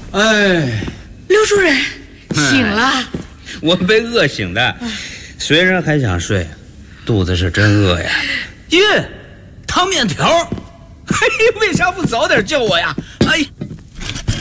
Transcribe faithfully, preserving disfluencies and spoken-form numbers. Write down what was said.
哎， 刘主任醒了、哎、 我被饿醒的，虽然还想睡，肚子是真饿呀。 耶，烫面条，嘿，为啥不早点叫我呀？哎。